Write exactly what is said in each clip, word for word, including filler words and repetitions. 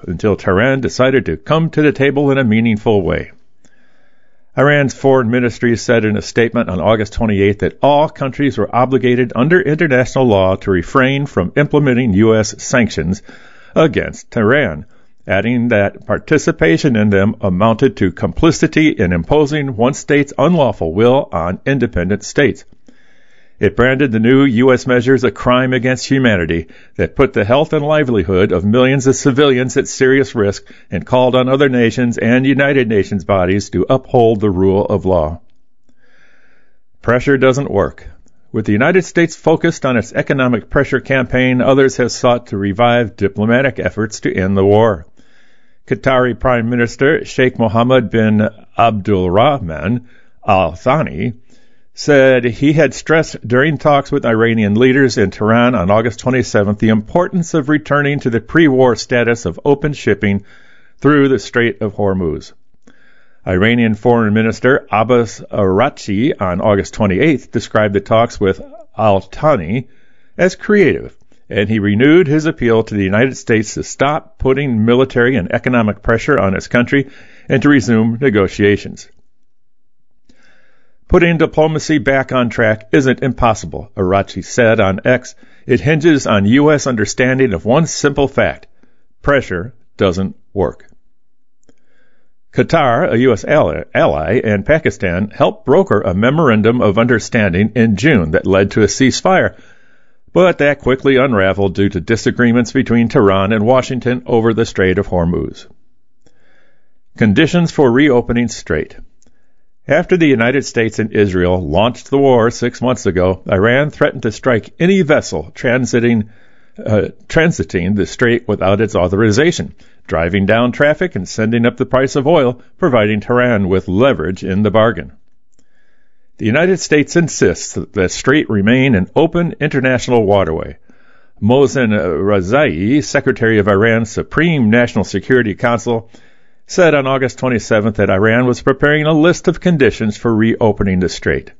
until Tehran decided to come to the table in a meaningful way. Iran's foreign ministry said in a statement on August twenty-eighth that all countries were obligated under international law to refrain from implementing U S sanctions against Tehran, adding that participation in them amounted to complicity in imposing one state's unlawful will on independent states. It branded the new U S measures a crime against humanity that put the health and livelihood of millions of civilians at serious risk and called on other nations and United Nations bodies to uphold the rule of law. Pressure doesn't work. With the United States focused on its economic pressure campaign, others have sought to revive diplomatic efforts to end the war. Qatari Prime Minister Sheikh Mohammed bin Abdulrahman Al Thani said he had stressed during talks with Iranian leaders in Tehran on August twenty-seventh the importance of returning to the pre-war status of open shipping through the Strait of Hormuz. Iranian Foreign Minister Abbas Araghchi on August twenty-eighth described the talks with Al-Thani as creative, and he renewed his appeal to the United States to stop putting military and economic pressure on its country and to resume negotiations. Putting diplomacy back on track isn't impossible, Araghchi said on X. It hinges on U S understanding of one simple fact: pressure doesn't work. Qatar, a U S ally, and Pakistan helped broker a memorandum of understanding in June that led to a ceasefire, but that quickly unraveled due to disagreements between Tehran and Washington over the Strait of Hormuz. Conditions for reopening Strait. After the United States and Israel launched the war six months ago, Iran threatened to strike any vessel transiting, uh, transiting the strait without its authorization, driving down traffic and sending up the price of oil, providing Tehran with leverage in the bargain. The United States insists that the strait remain an open international waterway. Mohsen Rezai, Secretary of Iran's Supreme National Security Council, said on August twenty-seventh that Iran was preparing a list of conditions for reopening the strait.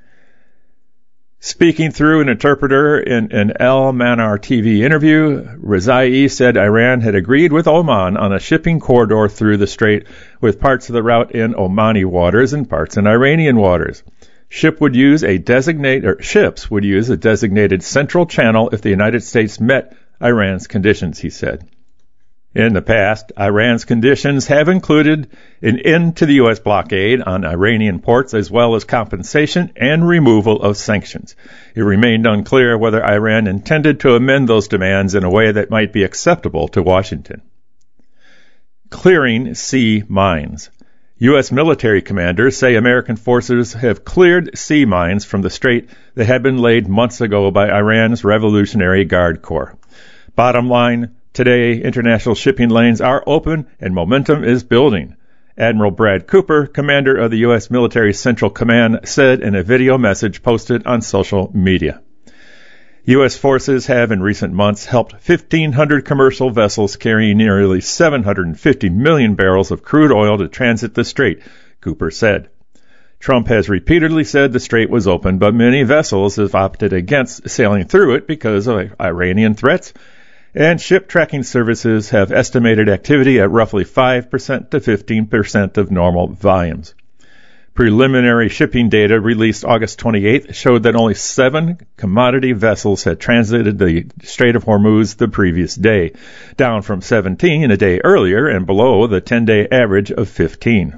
Speaking through an interpreter in an Al Manar T V interview, Rezai said Iran had agreed with Oman on a shipping corridor through the strait, with parts of the route in Omani waters and parts in Iranian waters. Ship would use a designate, or ships would use a designated central channel if the United States met Iran's conditions, he said. In the past, Iran's conditions have included an end to the U S blockade on Iranian ports as well as compensation and removal of sanctions. It remained unclear whether Iran intended to amend those demands in a way that might be acceptable to Washington. Clearing sea mines. U S military commanders say American forces have cleared sea mines from the strait that had been laid months ago by Iran's Revolutionary Guard Corps. Bottom line, today, international shipping lanes are open and momentum is building. Admiral Brad Cooper, commander of the U S Military Central Command, said in a video message posted on social media. U S forces have in recent months helped fifteen hundred commercial vessels carrying nearly seven hundred fifty million barrels of crude oil to transit the strait, Cooper said. Trump has repeatedly said the strait was open, but many vessels have opted against sailing through it because of Iranian threats, and ship tracking services have estimated activity at roughly five percent to fifteen percent of normal volumes. Preliminary shipping data released August twenty-eighth showed that only seven commodity vessels had transited the Strait of Hormuz the previous day, down from seventeen a day earlier and below the ten-day average of fifteen.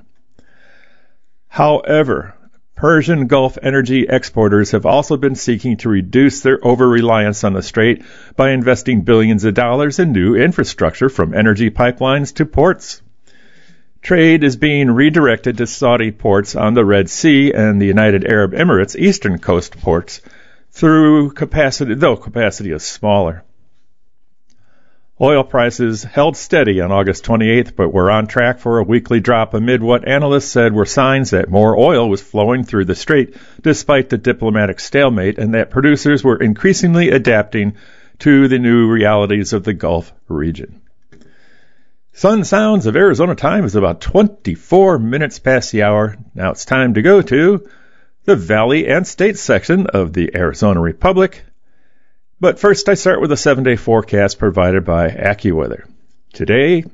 However, Persian Gulf energy exporters have also been seeking to reduce their over-reliance on the strait by investing billions of dollars in new infrastructure from energy pipelines to ports. Trade is being redirected to Saudi ports on the Red Sea and the United Arab Emirates eastern coast ports through capacity, though capacity is smaller. Oil prices held steady on August twenty-eighth, but were on track for a weekly drop amid what analysts said were signs that more oil was flowing through the strait despite the diplomatic stalemate, and that producers were increasingly adapting to the new realities of the Gulf region. Sun Sounds of Arizona time is about twenty-four minutes past the hour. Now it's time to go to the Valley and State section of the Arizona Republic. But first, I start with a seven-day forecast provided by AccuWeather. Today,